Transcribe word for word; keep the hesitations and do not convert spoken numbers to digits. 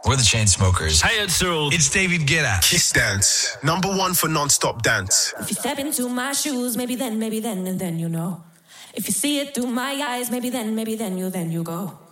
We're the Chainsmokers. Hey, it's Cyril. It's David Guetta. Kiss Dance, number one for non-stop dance. If you step into my shoes, maybe then, maybe then, and then you know. If you see it through my eyes, maybe then, maybe then you, then you go.